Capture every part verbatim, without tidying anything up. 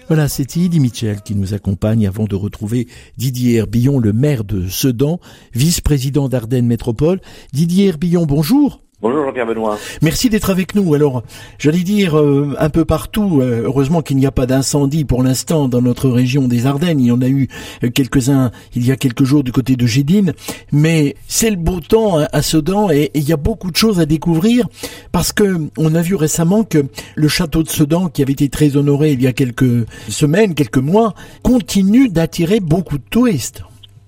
Voilà, c'est Yidi Mitchell qui nous accompagne avant de retrouver Didier Herbillon, le maire de Sedan, vice-président d'Ardennes Métropole. Didier Herbillon, bonjour. Bonjour Jean-Pierre Benoît. Merci d'être avec nous. Alors, j'allais dire euh, un peu partout, euh, heureusement qu'il n'y a pas d'incendie pour l'instant dans notre région des Ardennes. Il y en a eu euh, quelques-uns il y a quelques jours du côté de Gédine, mais c'est le beau temps à, à Sedan et il y a beaucoup de choses à découvrir parce que on a vu récemment que le château de Sedan, qui avait été très honoré il y a quelques semaines, quelques mois, continue d'attirer beaucoup de touristes.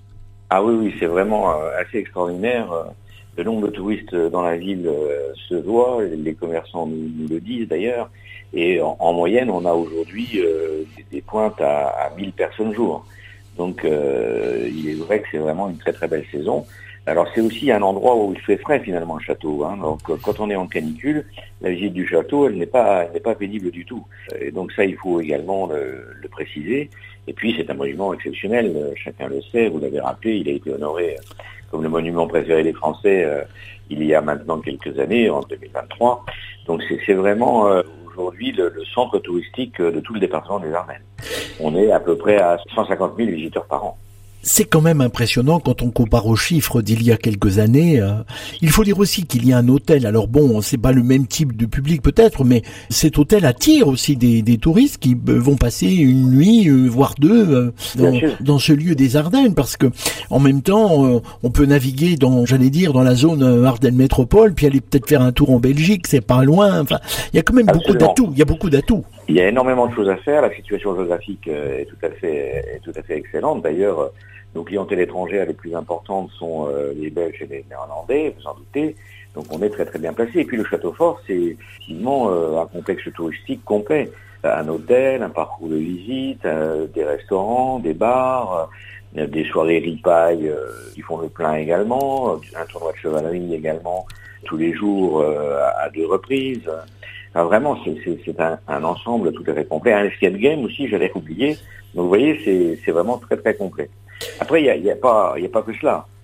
Ah oui, oui, c'est vraiment euh, assez extraordinaire. Le nombre de touristes dans la ville euh, se voit, les commerçants nous, nous le disent d'ailleurs, et en, en moyenne, on a aujourd'hui euh, des, des pointes à, à mille personnes jour. Donc euh, il est vrai que c'est vraiment une très très belle saison. Alors c'est aussi un endroit où il fait frais finalement le château. Hein. Donc quand on est en canicule, la visite du château, elle n'est pas, elle n'est pas pénible du tout. Et donc ça, il faut également le, le préciser. Et puis c'est un monument exceptionnel, chacun le sait, vous l'avez rappelé, il a été honoré comme le monument préféré des Français euh, il y a maintenant quelques années, en deux mille vingt-trois. Donc c'est, c'est vraiment euh, aujourd'hui le, le centre touristique de tout le département des Ardennes. On est à peu près à cent cinquante mille visiteurs par an. C'est quand même impressionnant quand on compare aux chiffres d'il y a quelques années. Euh, il faut dire aussi qu'il y a un hôtel. Alors bon, c'est pas le même type de public peut-être, mais cet hôtel attire aussi des, des touristes qui euh, vont passer une nuit, euh, voire deux, euh, dans, dans ce lieu des Ardennes, parce que en même temps, euh, on peut naviguer dans, j'allais dire, dans la zone euh, Ardennes Métropole, puis aller peut-être faire un tour en Belgique, c'est pas loin. Enfin, il y a quand même Absolument. beaucoup d'atouts. Il y a beaucoup d'atouts. Il y a énormément de choses à faire. La situation géographique est tout à fait, est tout à fait excellente. D'ailleurs, nos clientèles étrangères les plus importantes sont euh, les Belges et les Néerlandais, vous en doutez. Donc on est très très bien placé. Et puis le Château Fort, c'est effectivement euh, un complexe touristique complet. Un hôtel, un parcours de visite, euh, des restaurants, des bars, euh, des soirées ripailles euh, qui font le plein également, un tournoi de chevalerie également tous les jours euh, à deux reprises. Enfin, vraiment, c'est, c'est, c'est un, un ensemble tout à fait complet. Un escape game aussi, j'allais oublier. Donc vous voyez, c'est, c'est vraiment très très complet. Après, il n'y a, y a, pas, y a pas que cela.